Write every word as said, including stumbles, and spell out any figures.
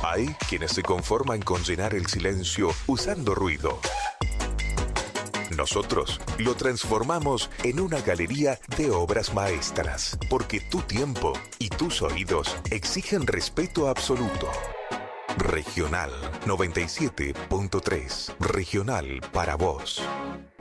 Hay quienes se conforman con llenar el silencio usando ruido. Nosotros lo transformamos en una galería de obras maestras, porque tu tiempo y tus oídos exigen respeto absoluto. Regional noventa y siete punto tres. Regional para vos.